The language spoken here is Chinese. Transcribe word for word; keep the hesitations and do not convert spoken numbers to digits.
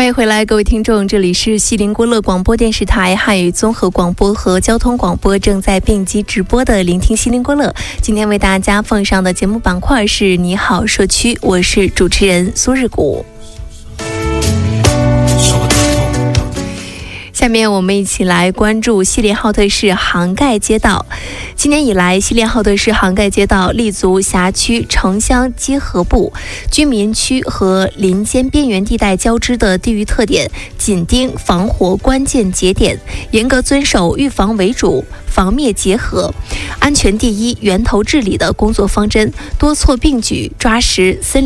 欢迎回来，各位听众，这里是锡林郭勒广播电视台汉语综合广播和交通广播正在并机直播的聆听锡林郭勒。今天为大家奉上的节目板块是你好社区，我是主持人苏日谷。下面我们一起来关注锡林浩特市杭盖街道。今年以来，锡林浩特市杭盖街道立足辖区城乡结合部、居民区和林间边缘地带交织的地域特点，紧盯防火关键节点，严格遵守预防为主、防灭结合、安全第一、源头治理的工作方针，多措并举，抓实森林